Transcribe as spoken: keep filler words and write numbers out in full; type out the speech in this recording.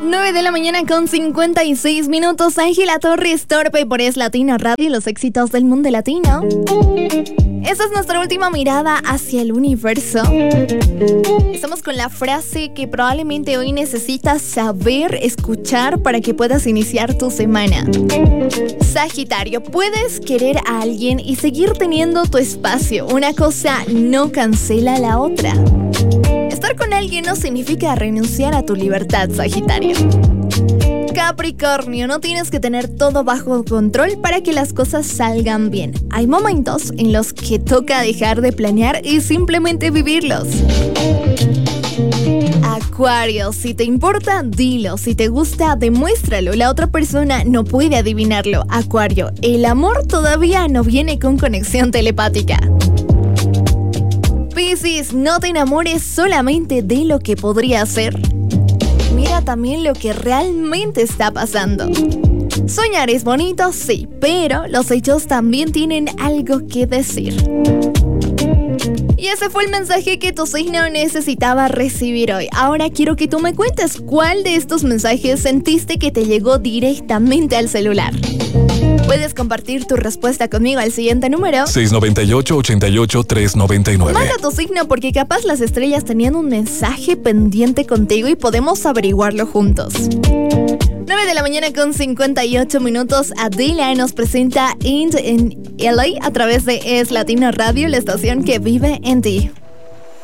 nueve de la mañana con cincuenta y seis minutos. Ángela Torres, Torpe por Es Latino Radio y los éxitos del mundo latino. Esa es nuestra última mirada hacia el universo. Estamos con la frase que probablemente hoy necesitas saber, escuchar para que puedas iniciar tu semana. Sagitario, puedes querer a alguien y seguir teniendo tu espacio. Una cosa no cancela la otra. Estar con alguien no significa renunciar a tu libertad, Sagitario. Capricornio, no tienes que tener todo bajo control para que las cosas salgan bien. Hay momentos en los que toca dejar de planear y simplemente vivirlos. Acuario, si te importa, dilo. Si te gusta, demuéstralo. La otra persona no puede adivinarlo. Acuario, el amor todavía no viene con conexión telepática. Piscis, no te enamores solamente de lo que podría ser. Mira también lo que realmente está pasando. Soñar es bonito, sí, pero los hechos también tienen algo que decir. Y ese fue el mensaje que tu signo necesitaba recibir hoy. Ahora quiero que tú me cuentes cuál de estos mensajes sentiste que te llegó directamente al celular. Puedes compartir tu respuesta conmigo al siguiente número: seis nueve ocho, ocho ocho, tres nueve nueve. Manda tu signo porque capaz las estrellas tenían un mensaje pendiente contigo y podemos averiguarlo juntos. nueve de la mañana con cincuenta y ocho minutos. Adela nos presenta Ind en L A a través de Es Latino Radio, la estación que vive en ti.